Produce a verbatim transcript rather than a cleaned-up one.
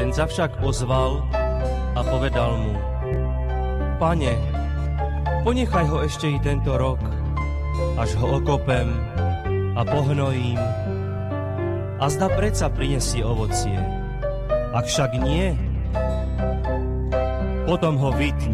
Ten sa však ozval a povedal mu: Pane, ponechaj ho ešte i tento rok, až ho okopem a pohnojím. A zda predsa prinesie ovocie. Ak však nie, potom ho vytni.